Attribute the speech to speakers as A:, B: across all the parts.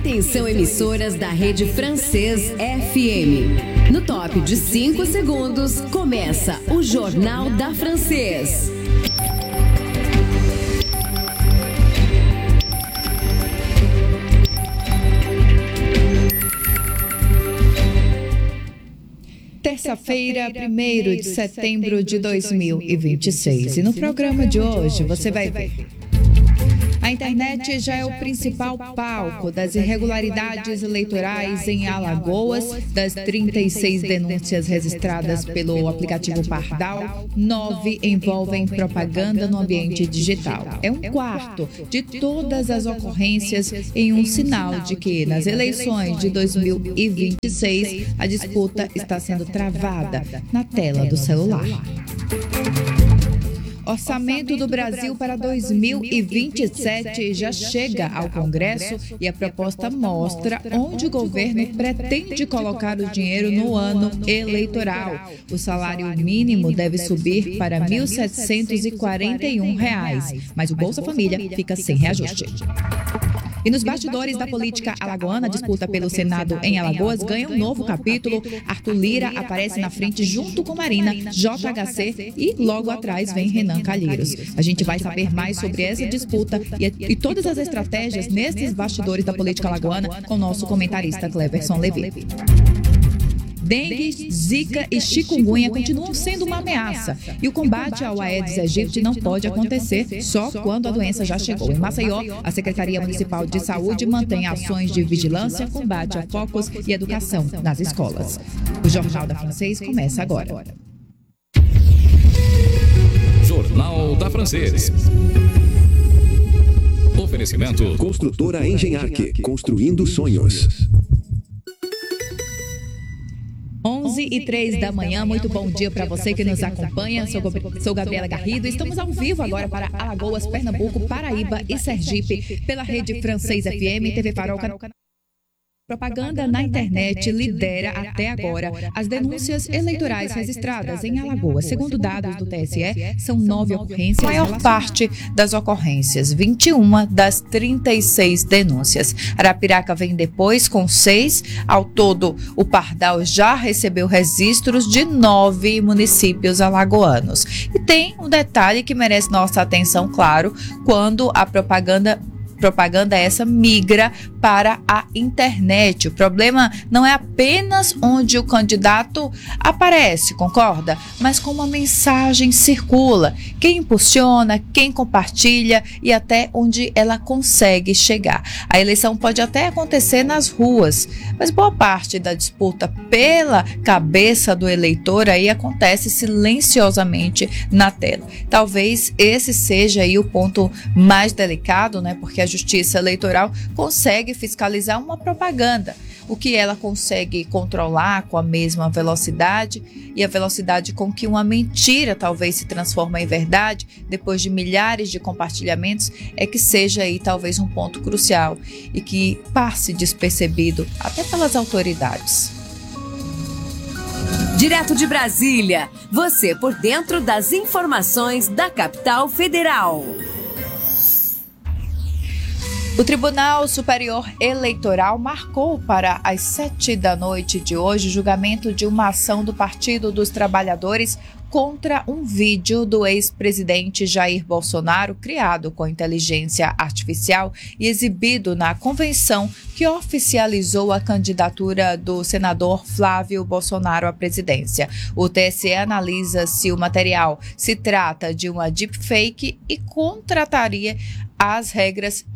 A: Atenção, emissoras da Rede Francês FM. No top de 5 segundos, começa o Jornal da Francês.
B: Terça-feira, 1º de setembro de 2026. E no programa de hoje você vai ver: a internet já é o principal palco das irregularidades eleitorais em Alagoas. Das 36 denúncias registradas pelo aplicativo Pardal, 9 envolvem propaganda no ambiente digital. É um quarto de todas as ocorrências, em um sinal de que nas eleições de 2026 a disputa está sendo travada na tela do celular. Orçamento do Brasil para 2027 já chega ao Congresso e a proposta mostra onde o governo pretende colocar o dinheiro no ano eleitoral. O salário mínimo deve subir para R$ 1.741, mas o Bolsa Família fica sem reajuste. E nos bastidores da política alagoana, a disputa pelo Senado em Alagoas ganha um novo capítulo. Arthur Lira aparece na frente junto com Marina, JHC e logo atrás vem Renan Calheiros. A gente vai saber mais sobre essa disputa e todas as estratégias nesses bastidores da política alagoana com o nosso comentarista Cleverson Levi. Dengue, zika e chikungunya continuam sendo uma ameaça e o combate ao Aedes aegypti não pode acontecer só quando a doença já chegou. Em Maceió, a Secretaria Municipal de Saúde mantém ações de vigilância, combate a focos e educação nas escolas. O Jornal da Francês começa agora.
C: Jornal da Francês. Oferecimento:
D: Construtora Engenhac, construindo sonhos.
B: 11h03 da manhã, muito bom dia para você que nos acompanha. Sou Gabriela Garrido. Estamos ao vivo agora para Alagoas, Pernambuco, Paraíba e Sergipe pela Rede Francês FM, TV Farol. Propaganda na internet lidera até agora as denúncias eleitorais registradas em Alagoas. Segundo dados do TSE, são 9 ocorrências. A maior parte das ocorrências, 21 das 36 denúncias. Arapiraca vem depois com 6. Ao todo, o Pardal já recebeu registros de 9 municípios alagoanos. E tem um detalhe que merece nossa atenção, claro, quando a propaganda essa migra para a internet. O problema não é apenas onde o candidato aparece, concorda? Mas como a mensagem circula, quem impulsiona, quem compartilha e até onde ela consegue chegar. A eleição pode até acontecer nas ruas, mas boa parte da disputa pela cabeça do eleitor aí acontece silenciosamente na tela. Talvez esse seja aí o ponto mais delicado, né? Porque a Justiça Eleitoral consegue fiscalizar uma propaganda, o que ela consegue controlar com a mesma velocidade e a velocidade com que uma mentira talvez se transforma em verdade depois de milhares de compartilhamentos é que seja aí talvez um ponto crucial e que passe despercebido até pelas autoridades.
A: Direto de Brasília, você por dentro das informações da capital federal.
B: O Tribunal Superior Eleitoral marcou para as 7 da noite de hoje o julgamento de uma ação do Partido dos Trabalhadores contra um vídeo do ex-presidente Jair Bolsonaro criado com inteligência artificial e exibido na convenção que oficializou a candidatura do senador Flávio Bolsonaro à presidência. O TSE analisa se o material se trata de uma deepfake e contraria as regras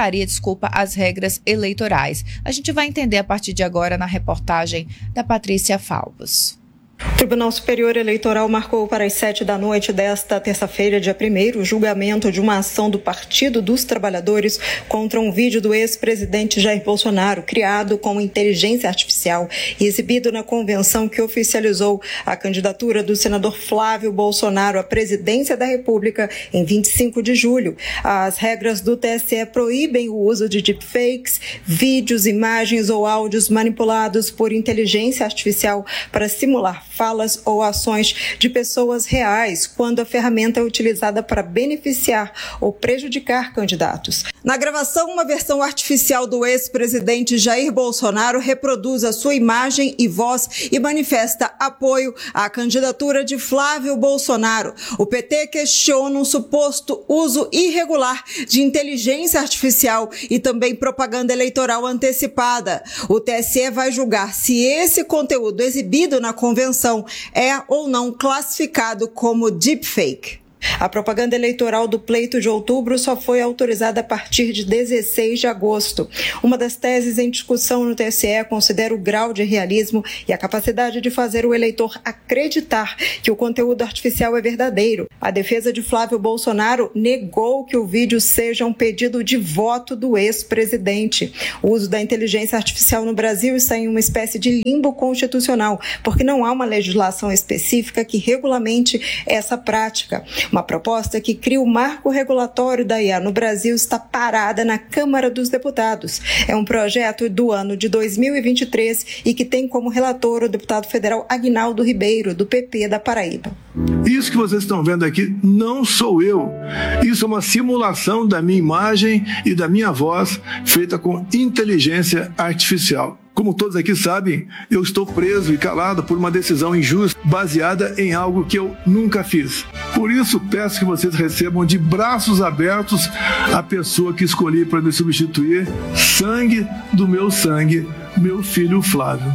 B: eleitorais. A gente vai entender a partir de agora na reportagem da Patrícia Falbos.
E: O Tribunal Superior Eleitoral marcou para as 7 da noite desta terça-feira, dia 1º, o julgamento de uma ação do Partido dos Trabalhadores contra um vídeo do ex-presidente Jair Bolsonaro, criado com inteligência artificial e exibido na convenção que oficializou a candidatura do senador Flávio Bolsonaro à presidência da República em 25 de julho. As regras do TSE proíbem o uso de deepfakes, vídeos, imagens ou áudios manipulados por inteligência artificial para simular fatos falas ou ações de pessoas reais quando a ferramenta é utilizada para beneficiar ou prejudicar candidatos. Na gravação, uma versão artificial do ex-presidente Jair Bolsonaro reproduz a sua imagem e voz e manifesta apoio à candidatura de Flávio Bolsonaro. O PT questiona um suposto uso irregular de inteligência artificial e também propaganda eleitoral antecipada. O TSE vai julgar se esse conteúdo exibido na convenção é ou não classificado como deepfake. A propaganda eleitoral do pleito de outubro só foi autorizada a partir de 16 de agosto. Uma das teses em discussão no TSE considera o grau de realismo e a capacidade de fazer o eleitor acreditar que o conteúdo artificial é verdadeiro. A defesa de Flávio Bolsonaro negou que o vídeo seja um pedido de voto do ex-presidente. O uso da inteligência artificial no Brasil está em uma espécie de limbo constitucional, porque não há uma legislação específica que regulamente essa prática. Uma proposta que cria o marco regulatório da IA no Brasil está parada na Câmara dos Deputados. É um projeto do ano de 2023 e que tem como relator o deputado federal Aguinaldo Ribeiro, do PP da Paraíba.
F: Isso que vocês estão vendo aqui não sou eu. Isso é uma simulação da minha imagem e da minha voz feita com inteligência artificial. Como todos aqui sabem, eu estou preso e calado por uma decisão injusta baseada em algo que eu nunca fiz. Por isso, peço que vocês recebam de braços abertos a pessoa que escolhi para me substituir, sangue do meu sangue, meu filho Flávio.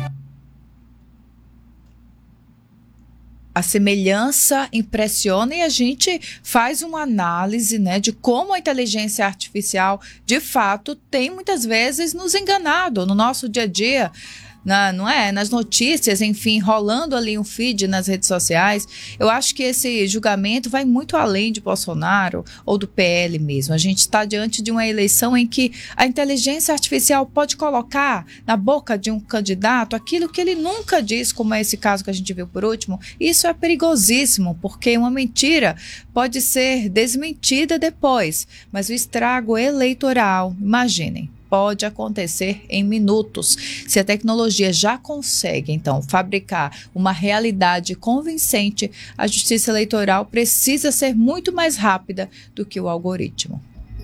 B: A semelhança impressiona e a gente faz uma análise, né, de como a inteligência artificial, de fato, tem muitas vezes nos enganado no nosso dia a dia. Não é? Nas notícias, enfim, rolando ali um feed nas redes sociais. Eu acho que esse julgamento vai muito além de Bolsonaro ou do PL mesmo. A gente está diante de uma eleição em que a inteligência artificial pode colocar na boca de um candidato aquilo que ele nunca diz, como é esse caso que a gente viu por último. Isso é perigosíssimo, porque uma mentira pode ser desmentida depois, mas o estrago eleitoral, imaginem, pode acontecer em minutos. Se a tecnologia já consegue, então, fabricar uma realidade convincente, a justiça eleitoral precisa ser muito mais rápida do que o algoritmo.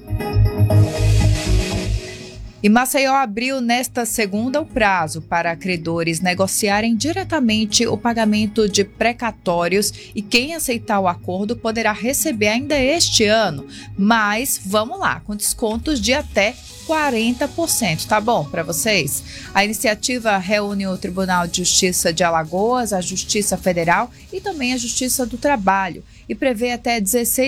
B: E Maceió abriu nesta segunda o prazo para credores negociarem diretamente o pagamento de precatórios e quem aceitar o acordo poderá receber ainda este ano, mas vamos lá, com descontos de até 40%, tá bom para vocês? A iniciativa reúne o Tribunal de Justiça de Alagoas, a Justiça Federal e também a Justiça do Trabalho e prevê até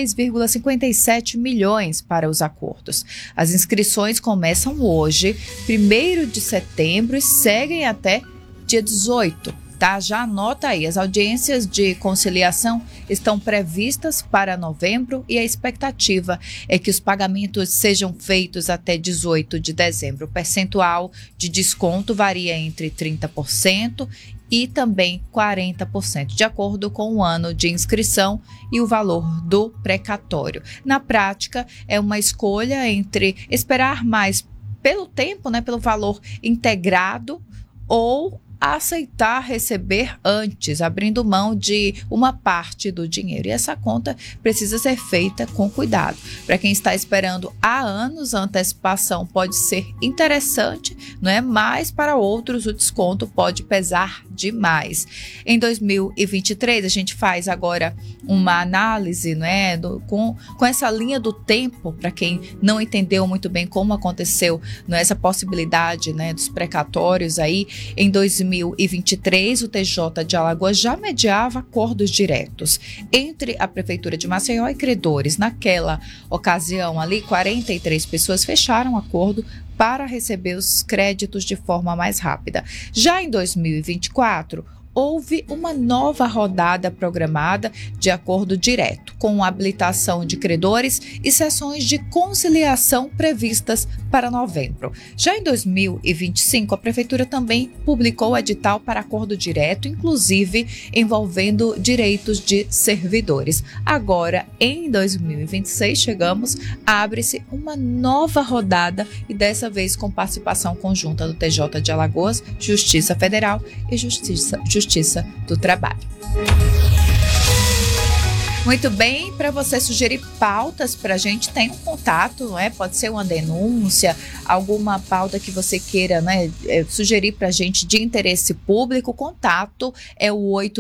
B: 16,57 milhões para os acordos. As inscrições começam hoje, 1º de setembro e seguem até dia 18. Tá? Já anota aí, as audiências de conciliação estão previstas para novembro e a expectativa é que os pagamentos sejam feitos até 18 de dezembro. O percentual de desconto varia entre 30% e também 40%, de acordo com o ano de inscrição e o valor do precatório. Na prática, é uma escolha entre esperar mais pelo tempo, né, pelo valor integrado, ou aceitar receber antes, abrindo mão de uma parte do dinheiro. E essa conta precisa ser feita com cuidado. Para quem está esperando há anos, a antecipação pode ser interessante, não é? Mas para outros o desconto pode pesar demais. Em 2023, a gente faz agora uma análise, não é? Com essa linha do tempo, para quem não entendeu muito bem como aconteceu, não é? Essa possibilidade, né, dos precatórios aí. Em 2023, o TJ de Alagoas já mediava acordos diretos entre a Prefeitura de Maceió e credores. Naquela ocasião ali, 43 pessoas fecharam acordo para receber os créditos de forma mais rápida. Já em 2024, houve uma nova rodada programada de acordo direto, com habilitação de credores e sessões de conciliação previstas para novembro. Já em 2025, a Prefeitura também publicou o edital para acordo direto, inclusive envolvendo direitos de servidores. Agora, em 2026, abre-se uma nova rodada e dessa vez com participação conjunta do TJ de Alagoas, Justiça Federal e Justiça Justiça do Trabalho. Muito bem, para você sugerir pautas para a gente, tem um contato, não é? Pode ser uma denúncia, alguma pauta que você queira, né, sugerir para a gente de interesse público. O contato é o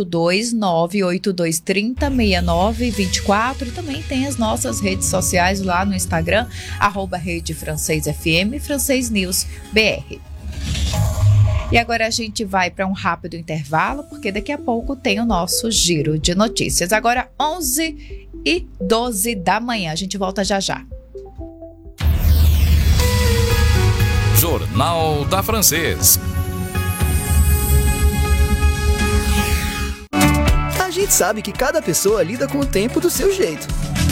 B: 82982306924 e também tem as nossas redes sociais lá no Instagram, @Rede Francês FM, Francês News BR. E agora a gente vai para um rápido intervalo, porque daqui a pouco tem o nosso giro de notícias. Agora 11h12 da manhã. A gente volta já já.
C: Jornal da Francês.
G: A gente sabe que cada pessoa lida com o tempo do seu jeito.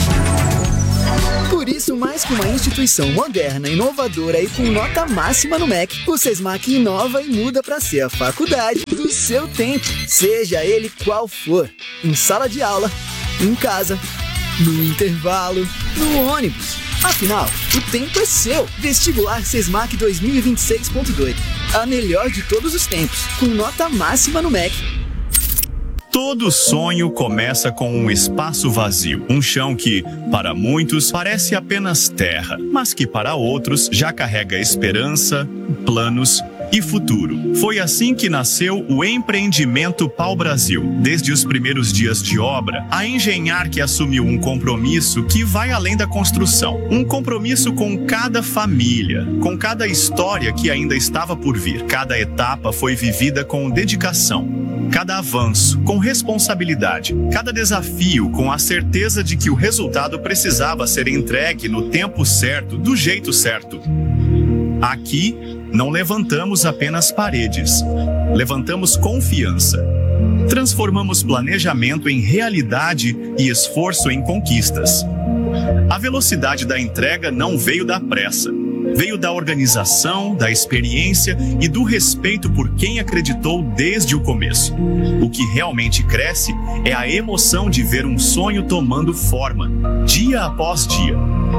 G: Por isso, mais que uma instituição moderna, inovadora e com nota máxima no MEC, o SESMAC inova e muda para ser a faculdade do seu tempo, seja ele qual for. Em sala de aula, em casa, no intervalo, no ônibus. Afinal, o tempo é seu. Vestibular SESMAC 2026.2. A melhor de todos os tempos, com nota máxima no MEC.
H: Todo sonho começa com um espaço vazio, um chão que, para muitos, parece apenas terra, mas que para outros já carrega esperança, planos e futuro. Foi assim que nasceu o empreendimento Pau Brasil. Desde os primeiros dias de obra, a Engenharc assumiu um compromisso que vai além da construção. Um compromisso com cada família, com cada história que ainda estava por vir. Cada etapa foi vivida com dedicação. Cada avanço, com responsabilidade. Cada desafio, com a certeza de que o resultado precisava ser entregue no tempo certo, do jeito certo. Aqui, não levantamos apenas paredes. Levantamos confiança. Transformamos planejamento em realidade e esforço em conquistas. A velocidade da entrega não veio da pressa. Veio da organização, da experiência e do respeito por quem acreditou desde o começo. O que realmente cresce é a emoção de ver um sonho tomando forma, dia após dia.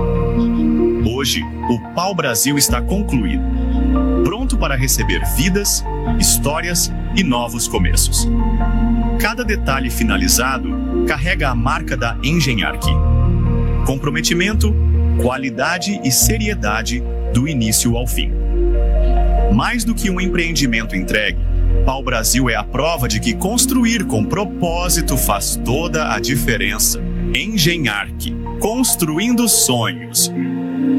H: Hoje, o Pau Brasil está concluído, pronto para receber vidas, histórias e novos começos. Cada detalhe finalizado carrega a marca da Engenharc. Comprometimento, qualidade e seriedade do início ao fim. Mais do que um empreendimento entregue, Pau Brasil é a prova de que construir com propósito faz toda a diferença. Engenharc, construindo sonhos,